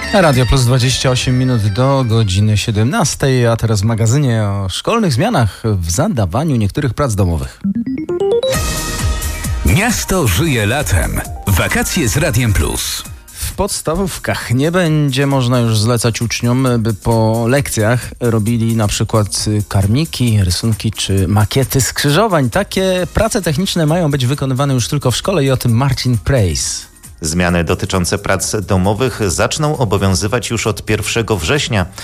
Radio Plus 28 minut do godziny 17, a teraz w magazynie o szkolnych zmianach w zadawaniu niektórych prac domowych. Miasto żyje latem. Wakacje z Radiem Plus. W podstawówkach nie będzie można już zlecać uczniom, by po lekcjach robili na przykład karmiki, rysunki czy makiety skrzyżowań. Takie prace techniczne mają być wykonywane już tylko w szkole i o tym Marcin Prejs. Zmiany dotyczące prac domowych zaczną obowiązywać już od 1 września.